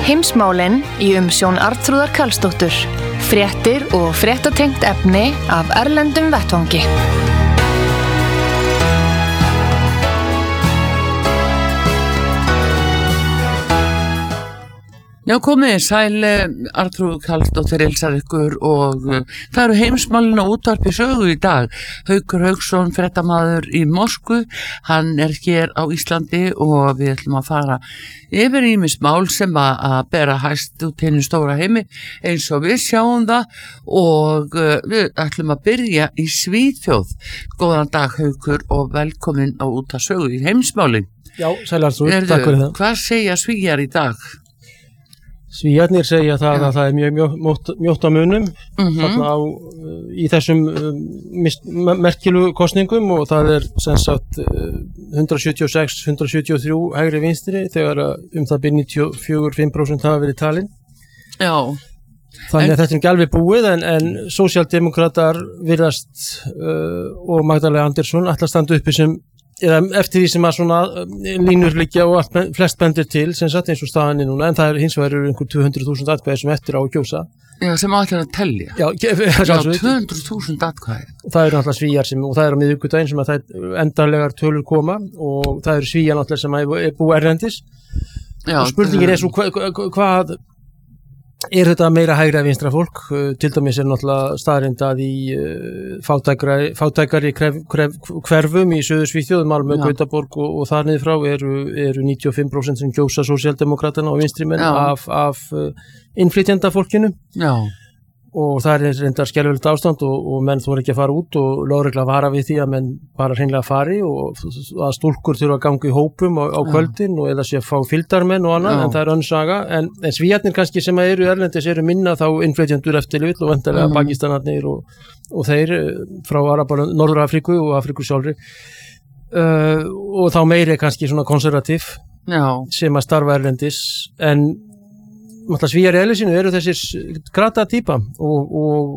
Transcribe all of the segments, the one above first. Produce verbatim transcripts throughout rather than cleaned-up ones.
Heimsmálin í umsjón Arnþrúðar Karlsdóttur. Fréttir og fréttatengt efni af erlendum vettvangi. Já, komið sæl, Arnþrúður Karlsdóttir heilsar ykkur og uh, það eru heimsmálin á útvarpi sögu í dag. Haukur Hauksson, fréttamaður í Moskvu, hann er hér á Íslandi og við ætlum að fara yfir ýmis mál sem að, að bera hæst út henni stóra heimi eins og við sjáum það og uh, við ætlum að byrja í Svíþjóð. Góðan dag Haukur og velkomin á útvarpi sögu í heimsmálin. Já, sæl Arnþrúður, takk fyrir það. Hvað segja Svíjar í dag? Svíjarnir segja það að það er mjög mjótt, mjótt á munum mm-hmm. þarna á, í þessum um, merkilu kosningum og það er sem sagt hundrað sjötíu og sex til hundrað sjötíu og þrjú hægri vinstri þegar um það byrja níutíu og fjögur komma fimm prósent hafa verið talin. Já. Þannig að en, þetta er ekki alveg búið en, en sósíaldemókratar virðast uh, og Magdalena Andersson ætla að standa uppi sem eða eftir því sem að svona línur liggja og allt, flest bendir til sem sagt eins og staðan er núna en það er hins vegar einhver tvö hundruð þúsund atkvæðir sem eftir á að kjósa. Já, sem allir að tellja. Já, Já tvö hundruð þúsund atkvæðir. Það eru náttúrulega Svíjar sem, og það er á miðvikudaginn sem að það endanlegar tölur koma og það eru Svíjar náttúrulega sem er búið erlendis. Já, og spurningin er svo hvað hva, hva, er þetta meira hægra vinstra fólk? Til dæmis er náttúrulega staðreynd að í uh, fátækari, fátækari kref, kref, hverfum í Suður Svíþjóð, Malmö, Gautaborg og, og þar niður frá eru, eru níutíu og fimm prósent sem kjósa sósíaldemókratana og vinstrimenn af, af uh, innflytjenda fólkinu. Já. Og það er reyndar skelfilegt ástand og, og menn þora ekki að fara út og lögregla vara við því að menn bara hreinlega fari og að stúlkur þurfa að ganga í hópum á, á kvöldin og eða sé að fá fylgdarmenn og annað, en það er önnur saga. En, en Svíarnir kannski sem eru erlendis eru minna þá innflytjendur eftir vill og vendarlega mm. Pakistanarnir og, og þeir frá Arabalönd, Norður-Afríku og Afríku sjálfri uh, og þá meiri kannski svona konservatív sem að starfa erlendis en Svíjar í eðli sínu eru þessir grata típa og,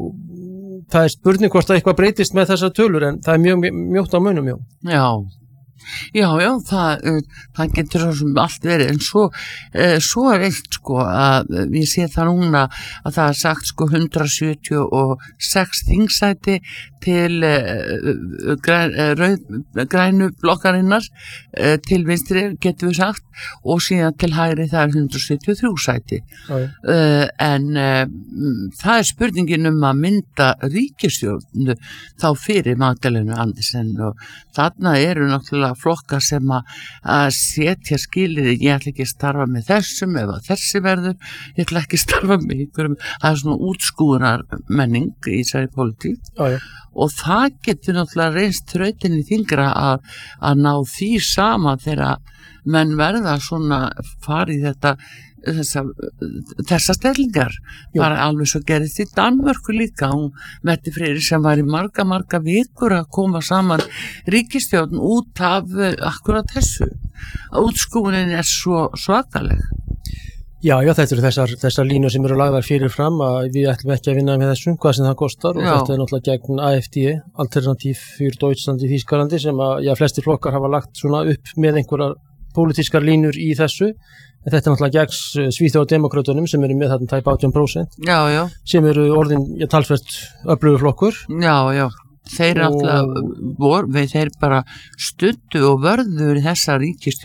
og það er spurning hvort að eitthvað breytist með þessar tölur en það er mjög mjótt á munum. Já, já, já, já það, það getur svo sem allt verið en svo, eh, svo er eitt sko að við séum það núna að það er sagt sko hundrað sjötíu og sex þingsæti til uh, græn, uh, rauð, grænu blokkarinnar uh, til vinstri getum við sagt og síðan til hægri það er hundrað sjötíu og þrjú sæti uh, en uh, það er spurningin um að mynda ríkisstjórn þá fyrir Magdalenu Andersen og þarna eru náttúrulega flokkar sem að, að setja skilyrði, ég ætla ekki að starfa með þessum ef að þessi verður, ég ætla ekki að starfa með ykkurum, það er svona útskúðunar menning í þessari pólitík. Já, já. Og það getur náttúrulega reynst þrautinni þyngra að, að ná því sama þegar menn verða svona farið þetta þessa, þessa stellingar. Jú. Bara alveg svo gerist í Danmörku líka, hún Mette Freyri sem var í marga, marga vikur að koma saman ríkisstjórn út af akkurat þessu. Útskúfunin er svo svakaleg. Já, já, þetta eru þessar, þessar línur sem eru lagðar fyrir fram að við ætlum ekki að vinna með þessum, hvað sem það kostar og já. Þetta er náttúrulega gegn A F D, Alternativ für Deutschland í Þýskalandi sem að, já, flestir flokkar hafa lagt svona upp með einhverjar pólitískar línur í þessu, en þetta er náttúrulega gegn Svíþjóðademókrötunum sem eru með þarna tæp átján prósent, já, já. Sem eru orðin, já, talsvert öflugur flokkur. Já, já. Þeir og... alltaf vor, þeir bara studdu og vörður þessa ríkistjórn